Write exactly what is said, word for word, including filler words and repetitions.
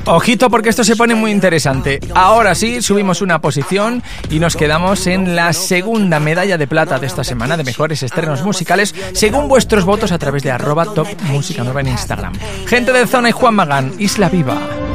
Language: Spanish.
Ojito porque esto se pone muy interesante. Ahora sí, subimos una posición y nos quedamos en la segunda medalla de plata de esta semana de mejores estrenos musicales, según vuestros votos a través de arroba top música nueva en Instagram. Gente de Zona y Juan Magán, Isla Viva.